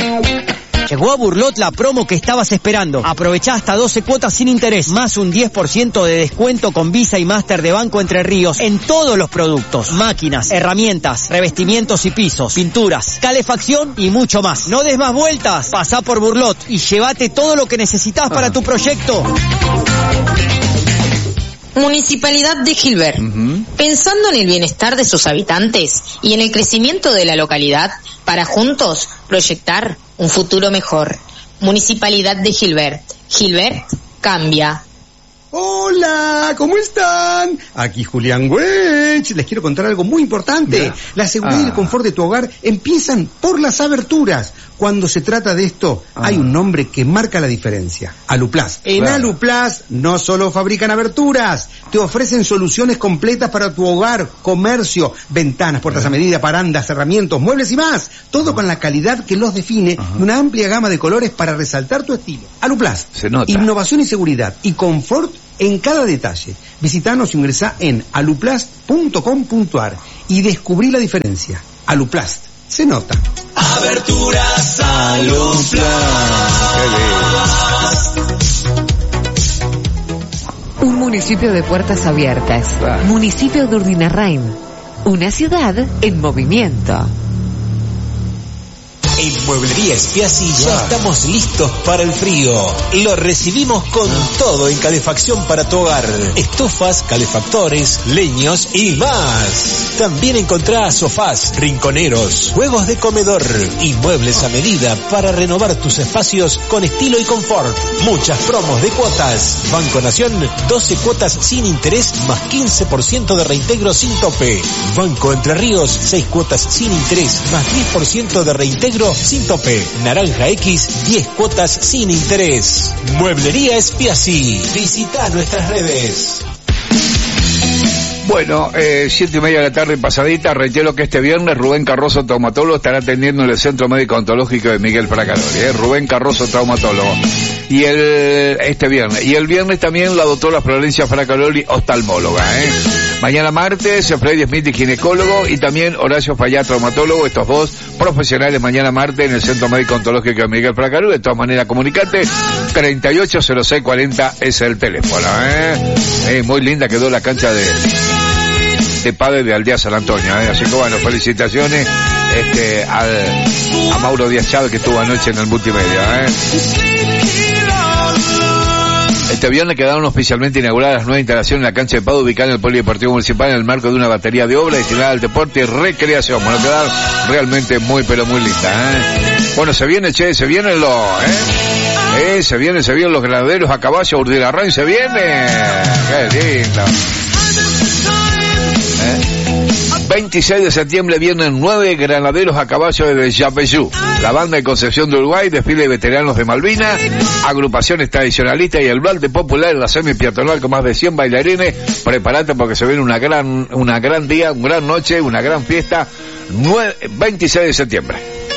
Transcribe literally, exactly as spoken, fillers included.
Llegó a Burlot la promo que estabas esperando. Aprovechá hasta doce cuotas sin interés, más un diez por ciento de descuento con Visa y Master de Banco Entre Ríos en todos los productos. Máquinas, herramientas, revestimientos y pisos, pinturas, calefacción y mucho más. No des más vueltas, pasá por Burlot y llévate todo lo que necesitas para tu proyecto. Municipalidad de Gilbert. Uh-huh. Pensando en el bienestar de sus habitantes y en el crecimiento de la localidad, para juntos proyectar un futuro mejor. Municipalidad de Gilbert. Gilbert cambia. Hola, ¿cómo están? Aquí Julián Welch. Les quiero contar algo muy importante. ¿Ya? La seguridad ah. y el confort de tu hogar empiezan por las aberturas. Cuando se trata de esto, ah. hay un nombre que marca la diferencia. Aluplast. En claro. Aluplast no solo fabrican aberturas, te ofrecen soluciones completas para tu hogar, comercio, ventanas, puertas ah. a medida, parandas, cerramientos, muebles y más. Todo ah. con la calidad que los define ah. y una amplia gama de colores para resaltar tu estilo. Aluplast. Se nota. Innovación y seguridad y confort en cada detalle. Visitanos e ingresá en aluplast punto com punto ar y descubrí la diferencia. Aluplast. Se nota. Aberturas Aluplast. Un municipio de puertas abiertas. Claro. Municipio de Urdinarrain. Una ciudad en movimiento. En Mueblería Spiazzi ya wow. estamos listos para el frío. Lo recibimos con todo en calefacción para tu hogar. Estufas, calefactores, leños y más. También encontrás sofás, rinconeros, juegos de comedor y muebles a medida para renovar tus espacios con estilo y confort. Muchas promos de cuotas. Banco Nación, doce cuotas sin interés más quince por ciento de reintegro sin tope. Banco Entre Ríos, seis cuotas sin interés más diez por ciento de reintegro sin tope. Naranja X, diez cuotas sin interés. Mueblería Spiazzi. Visita nuestras redes. Bueno, eh, siete y media de la tarde pasadita, reitero que este viernes Rubén Carrozo, traumatólogo, estará atendiendo en el Centro Médico Ontológico de Miguel Fracaroli, eh, Rubén Carrozo, traumatólogo. Y el, este viernes, y el viernes también la doctora Florencia Fracaroli, oftalmóloga, eh. Mañana martes, Freddy Smith, ginecólogo, y también Horacio Fayá, traumatólogo, estos dos profesionales mañana martes en el Centro Médico Ontológico de Miguel Fracaroli. De todas maneras, comunicate, treinta y ocho cero seis cuarenta es el teléfono, eh. eh muy linda quedó la cancha de... de padre de Aldea San Antonio, ¿eh? Así que bueno, felicitaciones este, al, a Mauro Díaz Chávez que estuvo anoche en el multimedia, ¿eh? Este viernes quedaron oficialmente inauguradas las nuevas instalaciones en la cancha de Pado ubicada en el Polideportivo Municipal en el marco de una batería de obras destinada al deporte y recreación. Bueno, quedaron realmente muy pero muy linda, ¿eh? Bueno, se viene, che, se vienen los, ¿eh? Eh, se vienen, se vienen los granaderos a caballo, Urdinarrain, se viene. Qué lindo. veintiséis de septiembre vienen nueve granaderos a caballo desde Yapeyú. La banda de Concepción de Uruguay, desfile de veteranos de Malvinas, agrupaciones tradicionalistas y el balde popular en la semi-peatonal con más de cien bailarines. Prepárate porque se viene una gran, una gran día, una gran noche, una gran fiesta. veintiséis de septiembre.